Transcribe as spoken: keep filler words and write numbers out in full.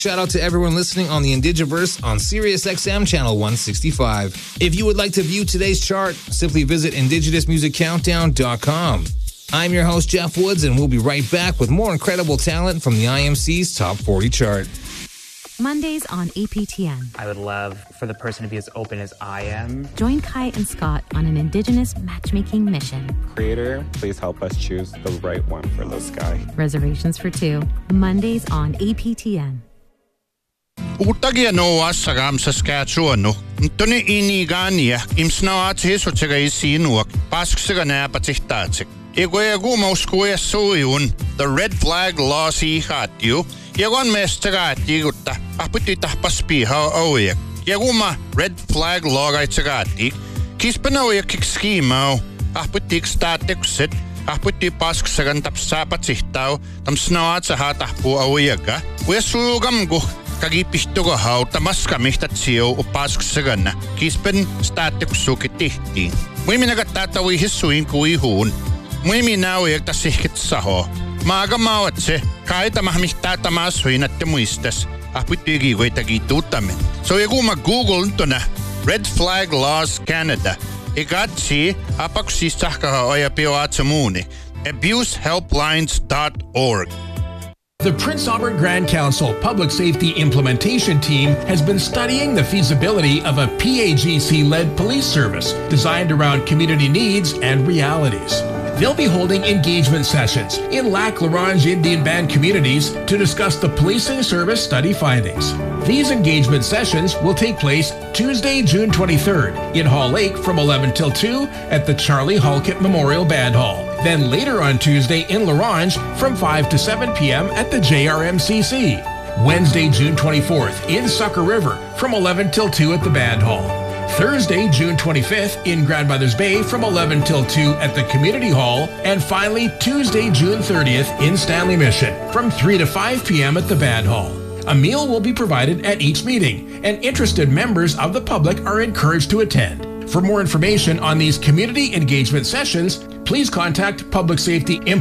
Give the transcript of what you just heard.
Shout out to everyone listening on the Indigiverse on Sirius X M channel one sixty-five. If you would like to view today's chart, simply visit indigenous music countdown dot com. I'm your host, Jeff Woods, and we'll be right back with more incredible talent from the I M C's Top forty chart. Mondays on A P T N. I would love for the person to be as open as I am. Join Kai and Scott on an Indigenous matchmaking mission. Creator, please help us choose the right one for this guy. Reservations for two. Mondays on A P T N. Utagia noa sagam Saskatchewan no. Tuni inigania imsnaat hisutega isinuak. Pasksega napatihtatsik. Iguegu moskuya suiun. The red flag laws he had you. Yagon mestagati gutta. Aputita paspiha oye. Yaguma red flag log I tagati. Kispanoya kick schemo. Aputik static sit. Aputi pasksegan tapsapatihtaw. Tam snaat sa hatapu oyaga. Wesugam go. Kagipistoga hau tamaska mihtatsio upasksegan. Kispen static sukitihti. Muimi nagatatawi hisuin kuihun. Muimi nauyag tasihkit saho. Maaga mawatse, kahit mahmihta masuin at temuistas, apitigi ko'y tagitutamin. So yaguma Google nito na, Red Flag Laws Canada. Ikatsi, apaksisah ka oya piwaat sa muni, abuse helplines dot org. The Prince Albert Grand Council Public Safety Implementation Team has been studying the feasibility of a P A G C-led police service designed around community needs and realities. They'll be holding engagement sessions in Lac La Ronge Indian Band communities to discuss the policing service study findings. These engagement sessions will take place Tuesday, June twenty-third in Hall Lake from eleven till two at the Charlie Halkett Memorial Band Hall. Then later on Tuesday in La Ronge from five to seven p.m. at the J R M C C. Wednesday, June twenty-fourth in Sucker River from eleven till two at the Band Hall. Thursday, June twenty-fifth in Grandmother's Bay from eleven till two at the Community Hall. And finally, Tuesday, June thirtieth in Stanley Mission from three to five p.m. at the Band Hall. A meal will be provided at each meeting, and interested members of the public are encouraged to attend. For more information on these community engagement sessions, please contact Public Safety